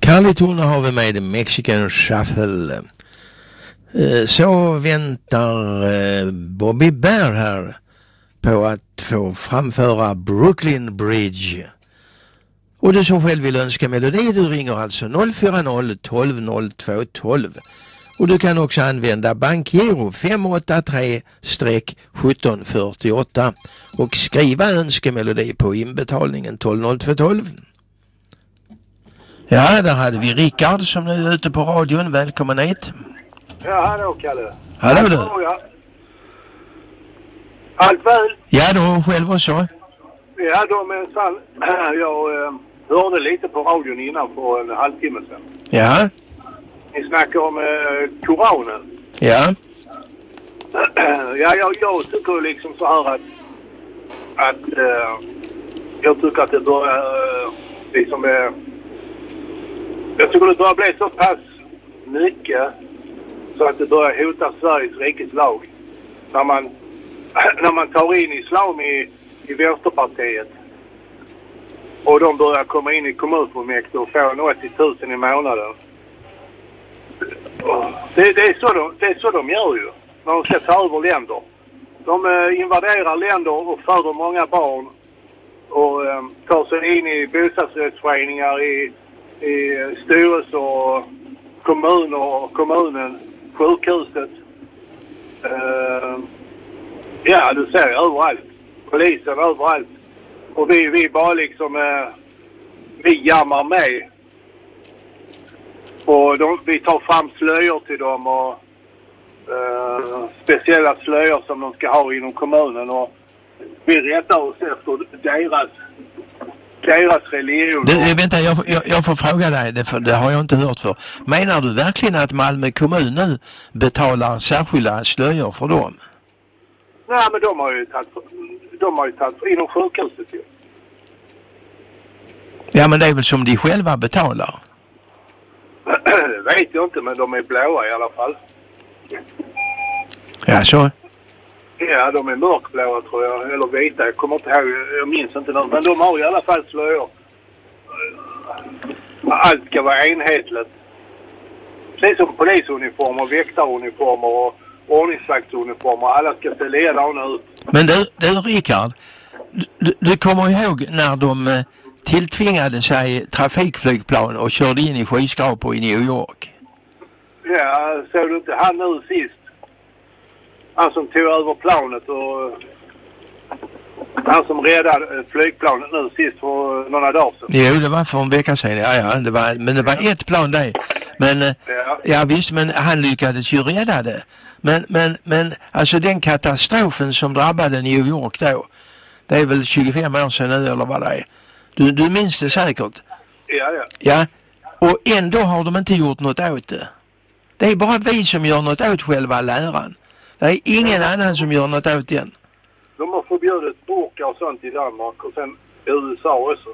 Carlitoner har vi med Mexican Shuffle. Så väntar Bobby Bear här på att få framföra Brooklyn Bridge. Och du som själv vill önska melodi, du ringer alltså 040 12 02 12. Och du kan också använda bankgiro 583-1748 och skriva önskemelodi på inbetalningen 12 02 12. Ja, där hade vi Rickard som nu är ute på radion. Välkommen hit. Ja, hallå Kalle. Hallå du. Allt väl? Ja, du själv också. Ja, jag hörde lite på radion innan för en halvtimme sedan. Ja. Ni snackar om Koranen. Ja. Ja, jag tycker liksom så här att jag tycker att det börjar jag tycker det börjar bli så pass mycket så att det börjar hota Sveriges rikets lag. När man tar in islam i Vänsterpartiet och de börjar komma in i kommunfullmäktige och få 80 000 i månaden. Det är så de gör ju när de ska ta över länder. De invaderar länder och föder många barn och tar sig in i bostadsrättsföreningar, i styrelser och kommunen, sjukhuset. Ja, du ser överallt. Polisen överallt. Och vi bara liksom vi jammar med. Och vi tar fram slöjor till dem och speciella slöjor som de ska ha inom kommunen. Och vi rättar oss efter deras religion. Vänta, jag får fråga dig, det har jag inte hört för. Menar du verkligen att Malmö kommun nu betalar särskilda slöjor för dem? Nej, men de har ju tagit inom sjukhuset ju. Ja, men det är väl som de själva betalar? Det vet jag inte, men de är blåa i alla fall. Ja, så? Ja, de är mörkblåa tror jag, eller vita, jag kommer inte ihåg, jag minns inte något, men de har i alla fall slöjor. Allt ska vara enhetligt. Precis som polisuniformer, väktaruniformer och ordningsvaktsuniformer, alla ska se likadana ut. Men du Rickard, du kommer ihåg när de tilltvingade sig trafikflygplan och körde in i skyskrapor i New York? Ja, såg du inte han nu sist? Han som tog över planet och han som räddade flygplanet nu sist för några dagar sedan. Jo, det var för en vecka sedan. Ja, det var ett plan det. Men ja visst, men han lyckades ju rädda det. Men alltså den katastrofen som drabbade New York då, det är väl 25 år sedan nu eller vad det är. Du minns det säkert? Ja. Ja, och ändå har de inte gjort något åt det. Det är bara vi som gör något åt själva läran. Det är ingen annan som gör något åt den. De har förbjudit burkar och sånt i Danmark och sen i USA också.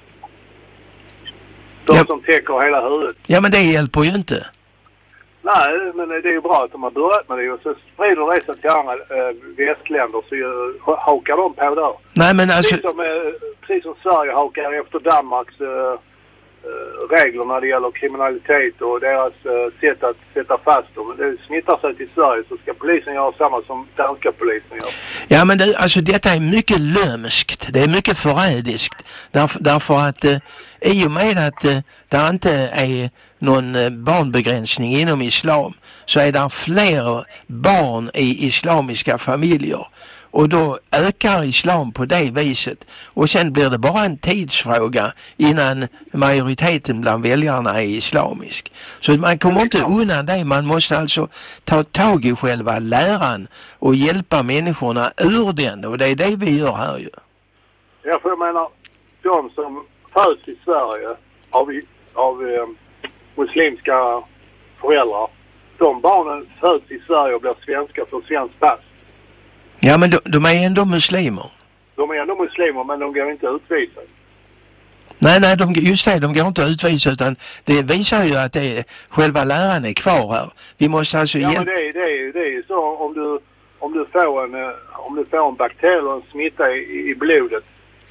Som täcker hela huvudet. Ja, men det hjälper ju inte. Nej, men det är ju bra att de har börjat med det och så sprider det sig till andra västländer så hakar de på där. Nej, men alltså... Precis som Sverige hakar efter Danmarks regler när det gäller kriminalitet och deras sätt att sätta fast dem. Det smittar sig till Sverige så ska polisen göra samma som danska polisen gör. Ja, men alltså detta är mycket lömskt. Det är mycket förrädiskt. Därför att i och med att det inte är någon barnbegränsning inom islam så är det fler barn i islamiska familjer. Och då ökar islam på det viset. Och sen blir det bara en tidsfråga innan majoriteten bland väljarna är islamisk. Så man kommer inte undan det. Man måste alltså ta tag i själva läran och hjälpa människorna ur den. Och det är det vi gör här ju. Ja, för jag menar, de som föds i Sverige av muslimska föräldrar, de barnen föds i Sverige och blir svenska för svensk pass. Ja, men de är ändå muslimer. De är ändå muslimer, men de går inte att utvisa. Nej, de går inte att utvisa, utan det visar ju att själva läran är kvar här. Vi måste alltså... Ja, men det är ju så om du får en bakterie eller en smitta i blodet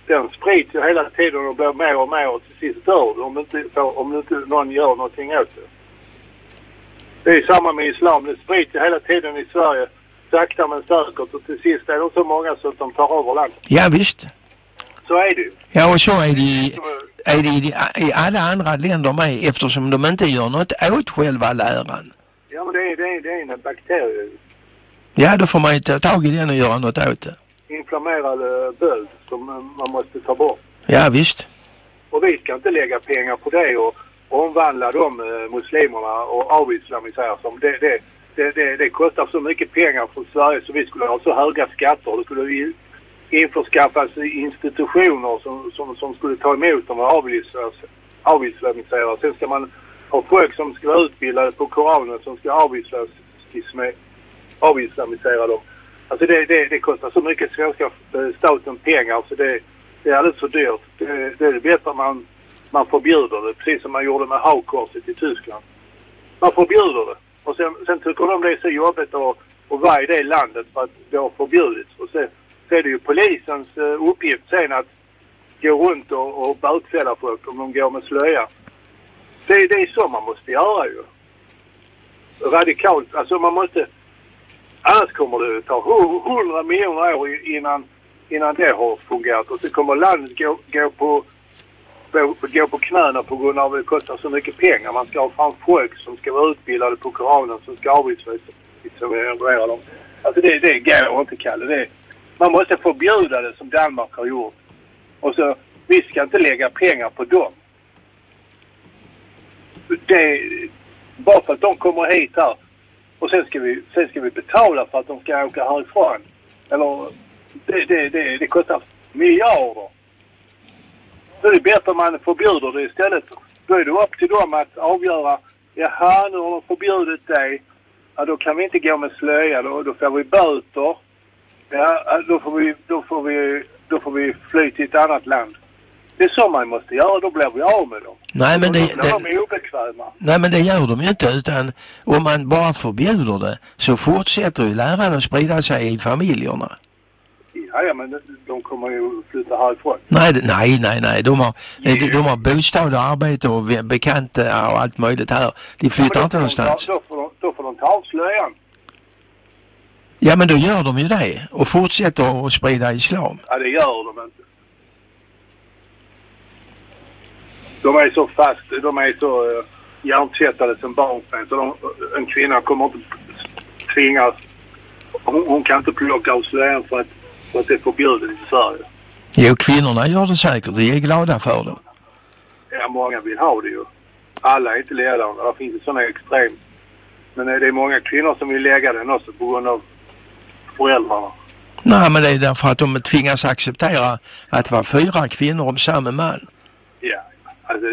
den sprids ju hela tiden och blir mer och mer och till sist dör om inte någon gör någonting åt det. Det är samma med islam. Det sprids ju hela tiden i Sverige. Sakta men säkert och till sist är det så många så att de tar över landet. Ja visst. Så är det ju. Ja och så är det i alla andra länder med eftersom de inte gör något åt själva läran. Ja men det är en bakterie. Ja då får man ju ta tag i den och göra något åt det. Inflammerad böld som man måste ta bort. Ja visst. Och vi ska inte lägga pengar på det och omvandla de muslimerna och avislamisera som det kostar så mycket pengar för Sverige så vi skulle ha så höga skatter. Då skulle vi införskaffas institutioner som skulle ta emot dem och avislamisera. Sen ska man ha folk som ska vara utbildade på Koranen som ska avislamisera dem. Alltså det kostar så mycket svenska staten pengar så det är alldeles för dyrt. Det är bättre man förbjuder det, precis som man gjorde med Haukorset i Tyskland. Man förbjuder det. Och sen tycker de det är så jobbigt att vara i det landet för att det har förbjudits. Och så är det ju polisens uppgift sen att gå runt och bötfälla folk om de går med slöja. Det är så man måste göra ju. Radikalt. Alltså man måste... Annars kommer det ta 100 miljoner år innan det har fungerat. Och så kommer landet gå på knäna på grund av att det kostar så mycket pengar. Man ska ha fram folk som ska vara utbildade på Koranen som ska avvisera dem. Alltså det går inte, Kalle. Man måste förbjuda det som Danmark har gjort. Och så, vi ska inte lägga pengar på dem. Bara för att de kommer hit här. Och sen ska vi betala för att de ska åka härifrån. Eller, det kostar miljarder. Då är det bättre om man förbjuder det istället. Då är det upp till dem att avgöra, jaha, nu har de förbjudit dig. Ja, då kan vi inte gå med slöja, då får vi böter. Ja, då får vi fly till ett annat land. Det är så man måste göra, då blir vi av med dem. Nej men de är obekväma. Nej men det gör de ju inte, utan om man bara förbjuder det så fortsätter ju läran att sprida sig i familjerna. Ja, men de kommer ju flytta härifrån. Nej. De har bostad och arbete och bekanta och allt möjligt här. De flyttar inte någonstans. Då får de ta av slöjan. Ja, men då gör de ju det och fortsätter att sprida islam. Ja, det gör de inte. De är så fast, de är så hjärntvättade som barnfän. Så en kvinna kommer inte tvingas. Hon kan inte plocka av slöjan för att det är förbjudet i Sverige. Jo, kvinnorna gör det säkert. De är glada för det. Ja, många vill ha det ju. Alla är inte ledande. Det finns sådana extremt. Men det är många kvinnor som vill lägga den också på grund av föräldrarna. Nej, men det är därför att de tvingas acceptera att vara 4 kvinnor om samma man. Ja, alltså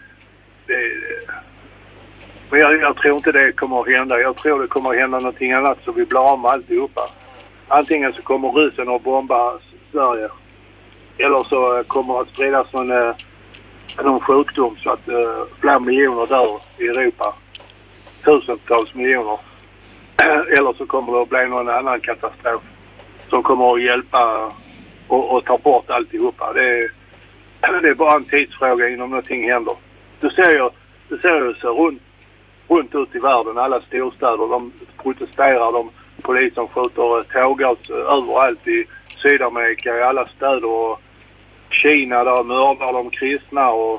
men jag tror inte det kommer att hända. Jag tror det kommer att hända någonting annat så vi blir av med alltihopa. Antingen så kommer ryssen att bomba Sverige. Eller så kommer att spridas någon sjukdom så att flera miljoner dör i Europa. Tusentals miljoner. Eller så kommer det att bli någon annan katastrof som kommer att hjälpa och ta bort alltihopa. Det är bara en tidsfråga innan någonting händer. Du ser ju så runt ut i världen, alla storstäder, de protesterar, polisen skjuter tåggas överallt i Sydamerika, i alla städer och Kina där mördar de kristna och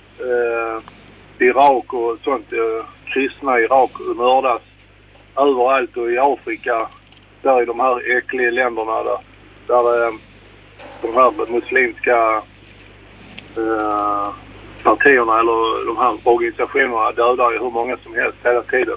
Irak och sånt. Kristna i Irak mördas överallt och i Afrika, där i de här äckliga länderna där de här muslimska partierna eller de här organisationerna dödar ju hur många som helst hela tiden.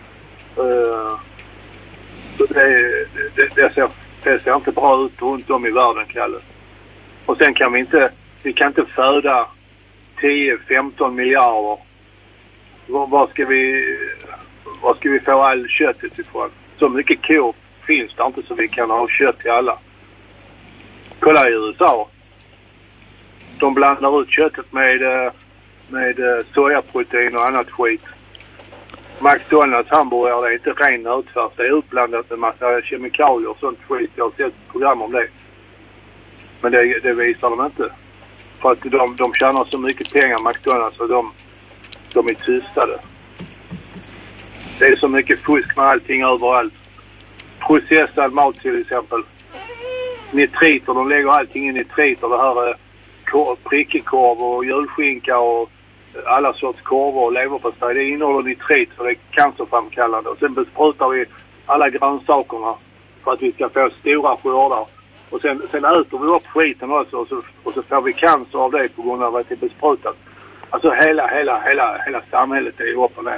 Så det ser inte bra ut runt om i världen, Kalle. Och sen kan vi kan inte föda 10-15 miljarder. Var ska vi få all köttet ifrån? Så mycket kor finns det inte så vi kan ha kött till alla. Kolla i USA. De blandar ut köttet med sojaprotein och annat skit. McDonalds hamburgare, det är inte ren nötfärs. Det är utblandat med massa kemikalier och sånt skit. Jag har sett program om det. Men det visar de inte. För att de tjänar så mycket pengar, McDonalds, och de är tystade. Det är så mycket fusk med allting överallt. Processad mat till exempel. Nitriter, de lägger allting i nitriter. Det här prickelkorv och julskinka och alla sorts korvar och leverpastej. Det innehåller nitrit, så det är cancerframkallande. Och sen besprutar vi alla grönsakerna för att vi ska få stora skördar. Och sen äter vi upp skiten också och så får vi cancer av det på grund av att det är besprutat. Alltså hela samhället är upp och ner.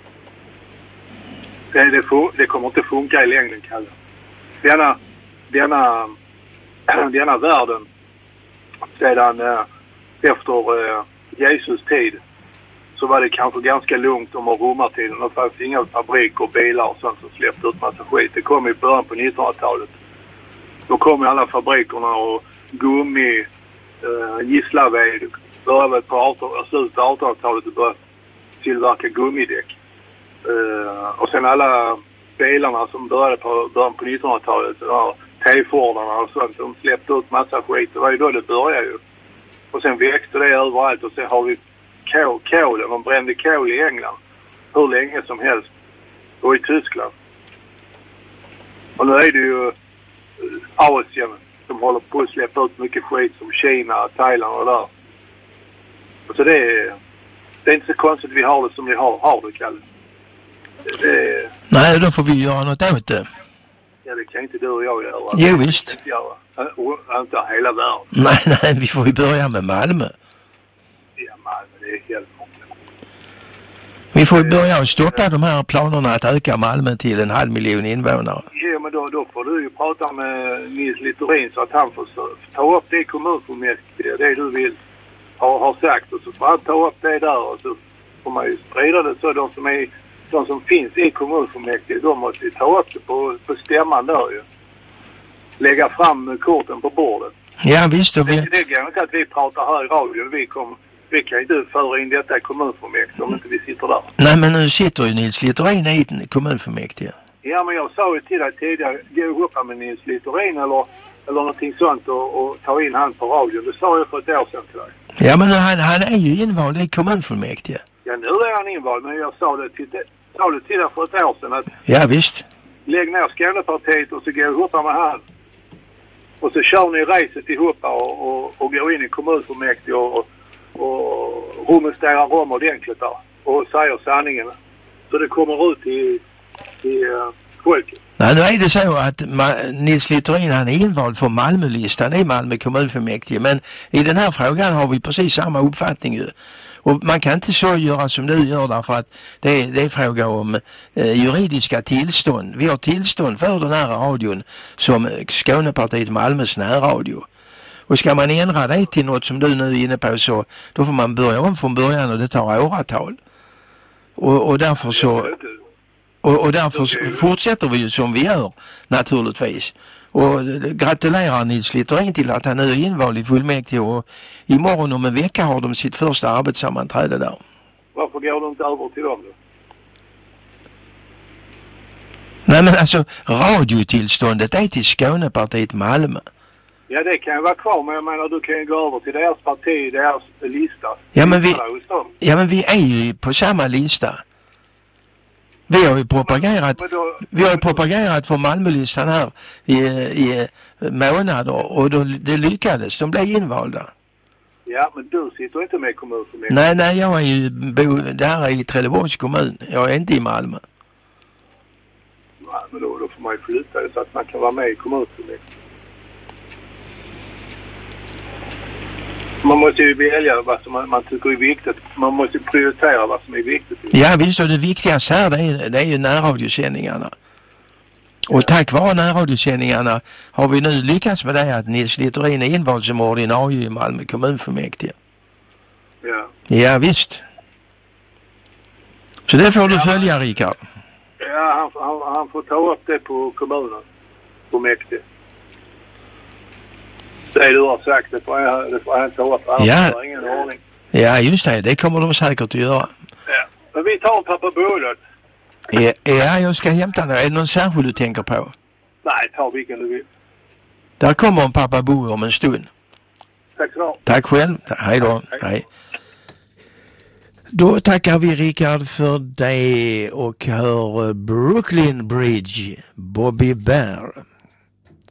Det kommer inte funka i längden, Kalle. Denna världen sedan efter Jesus tid så var det kanske ganska lugnt om romartiden. Det fanns inga fabriker och bilar och sånt som släppte ut massa skit. Det kom i början på 1900-talet. Då kom alla fabrikerna och gummi, Gislaved, började på slutet av 1800-talet och började tillverka gummidäck. Och sen alla bilarna som började på början på 1900-talet, T-fordarna och sånt, de släppte ut massa skit. Det var ju då det började ju. Och sen växte det överallt och sen har vi kolen. De brände kol i England hur länge som helst. Och i Tyskland. Och nu är det ju Asien som håller på att släppa ut mycket skit som Kina, Thailand och där. Så det är inte så konstigt vi har det som vi har det, Kalle. Nej, då får vi göra något åt det. Ja, det kan inte du och jag göra. Jo, visst. Inte hela världen. Nej, vi får ju börja med Malmö. Ja, Malmö, det är helt många. Vi får ju börja att stoppa de här planerna att öka Malmö till 500 000 invånare. Ja, men då får du ju prata med Nils Littorin så att han får ta upp det i kommunfullmäktige, det du vill har sagt. Och så får han ta upp det där och så får man ju sprida det så de som finns i kommunfullmäktige, de måste ju ta upp det på stämman där ju. Lägga fram korten på bordet. Ja, visst. Det går inte att vi pratar här i radion. Vi kan ju inte föra in detta i kommunfullmäktige om inte vi sitter där. Nej, men nu sitter ju Nils Littorin i kommunfullmäktige. Ja, men jag sa ju till dig tidigare, gå ihop med Nils Littorin eller någonting sånt och ta in han på radion. Det sa jag för ett år sedan till dig. Ja, men han är ju invald i kommunfullmäktige. Ja, nu är han invald, men jag sa det till dig för ett år sedan att... Ja, visst. Lägg ner Skånepartiet och så gå ihop med han. Och så kör ni racet ihop och går in i kommunfullmäktige och rumesterar om ordentligt där. Och säger sanningen. Så det kommer ut till folket. Nej, nu är det så att Nils Littorin, han är invald för Malmölistan i Malmö kommunfullmäktige. Men i den här frågan har vi precis samma uppfattning ju. Och man kan inte så göra som du gör därför att det är fråga om juridiska tillstånd. Vi har tillstånd för den här radion som Skånepartiet Malmös närradio. Och ska man ändra det till något som du nu är inne på så då får man börja om från början och det tar åratal. Och därför så... Och därför fortsätter vi ju som vi gör naturligtvis. Och gratulerar Nils Littorin till att han nu är invald i fullmäktige och imorgon om en vecka har de sitt första arbetssammanträde där. Varför går de inte över till dem då? Nej, men alltså radiotillståndet är till Skånepartiet Malmö. Ja, det kan ju vara kvar, men jag menar du kan ju gå över till deras parti, deras lista. Ja, men vi är ju på samma lista. Vi har ju propagerat för Malmölistan här i månader och det lyckades. De blev invalda. Ja, men du sitter inte med i kommunfullmäktige. Nej, jag är ju det här är i Trelleborgs kommun. Jag är inte i Malmö. Nej, men då får man ju flytta det så att man kan vara med i kommunfullmäktige. Man måste ju välja vad som man tycker är viktigt. Man måste prioritera vad som är viktigt. Ja, visst, och det viktigaste här det är ju närradiosändningarna. Och tack vare närradiosändningarna har vi nu lyckats med det att Nils Littorin är invald som ordinarie i Malmö kommunfullmäktige. Ja. Ja, visst. Så det får du följa, Rickard. Ja, han får ta upp det på kommunen, på mäktige. Det du har sagt, det får han ta upp. Ja. Har ingen ordning. Ja, just det kommer de säkert att göra. Ja. Men vi tar pappa bålet. Ja, jag ska hämta den. Är det någon särskild du tänker på? Nej, ta vilken du vill. Där kommer en pappa Bo om en stund. Tack så mycket. Tack själv. Hej då. Hej. Då tackar vi Rickard för det och hör Brooklyn Bridge, Bobby Bear.